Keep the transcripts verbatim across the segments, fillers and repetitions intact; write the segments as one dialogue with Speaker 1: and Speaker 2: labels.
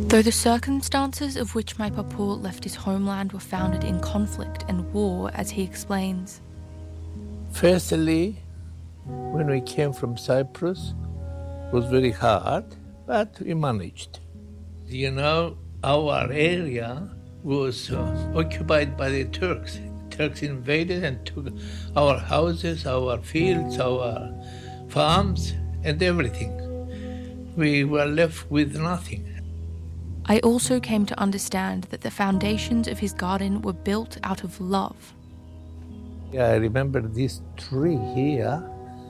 Speaker 1: Though the circumstances of which my papa left his homeland were founded in conflict and war, as he explains.
Speaker 2: Firstly, when we came from Cyprus, it was very hard, but we managed. You know, our area was uh, occupied by the Turks. Turks invaded and took our houses, our fields, our farms, and everything. We were left with nothing.
Speaker 1: I also came to understand that the foundations of his garden were built out of love.
Speaker 2: Yeah, I remember this tree here.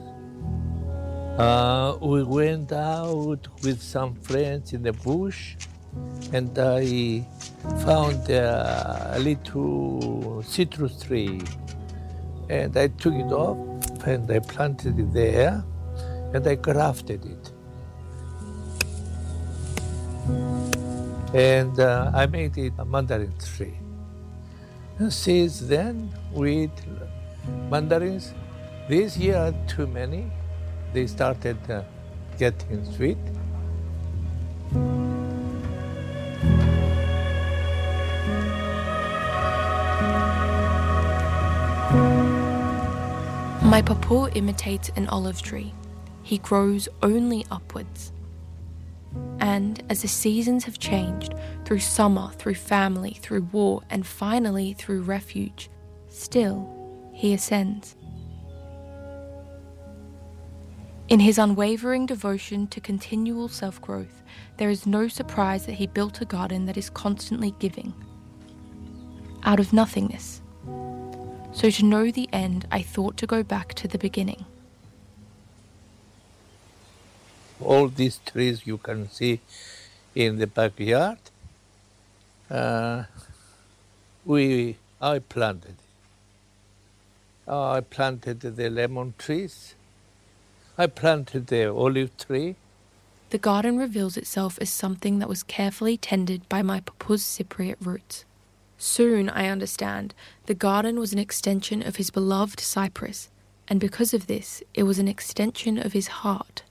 Speaker 2: Uh, we went out with some friends in the bush, and I found uh, a little citrus tree. And I took it off, and I planted it there, and I grafted it. And uh, I made it a mandarin tree. And since then, we eat mandarins. This year, too many. They started uh, getting sweet.
Speaker 1: My papa imitates an olive tree. He grows only upwards. And as the seasons have changed, through summer, through family, through war, and finally through refuge, still he ascends. In his unwavering devotion to continual self-growth, there is no surprise that he built a garden that is constantly giving, out of nothingness. So to know the end, I thought to go back to the beginning.
Speaker 2: All these trees you can see in the backyard, uh, we I planted. I planted the lemon trees. I planted the olive tree.
Speaker 1: The garden reveals itself as something that was carefully tended by my papa's Cypriot roots. Soon, I understand, the garden was an extension of his beloved Cyprus, and because of this, it was an extension of his heart.